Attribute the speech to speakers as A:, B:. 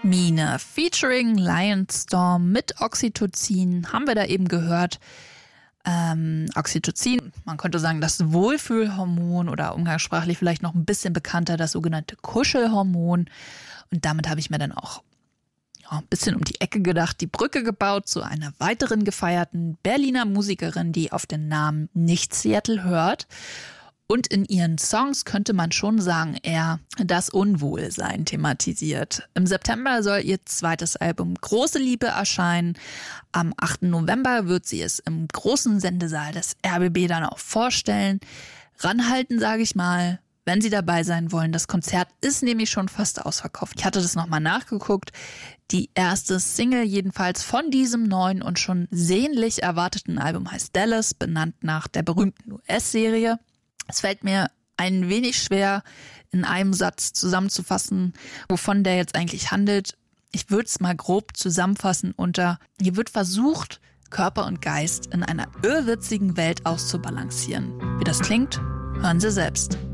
A: Mine featuring Lionstorm mit Oxytocin haben wir da eben gehört. Oxytocin, man könnte sagen das Wohlfühlhormon oder umgangssprachlich vielleicht noch ein bisschen bekannter, das sogenannte Kuschelhormon. Und damit habe ich mir dann auch ein bisschen um die Ecke gedacht, die Brücke gebaut zu einer weiteren gefeierten Berliner Musikerin, die auf den Namen Nicht Seattle hört. Und in ihren Songs könnte man schon sagen, eher das Unwohlsein thematisiert. Im September soll ihr zweites Album Große Liebe erscheinen. Am 8. November wird sie es im großen Sendesaal des RBB dann auch vorstellen. Ranhalten, sage ich mal, wenn Sie dabei sein wollen. Das Konzert ist nämlich schon fast ausverkauft. Ich hatte das nochmal nachgeguckt. Die erste Single jedenfalls von diesem neuen und schon sehnlich erwarteten Album heißt Dallas, benannt nach der berühmten US-Serie. Es fällt mir ein wenig schwer, in einem Satz zusammenzufassen, wovon der jetzt eigentlich handelt. Ich würde es mal grob zusammenfassen unter: Hier wird versucht, Körper und Geist in einer irrwitzigen Welt auszubalancieren. Wie das klingt, hören Sie selbst.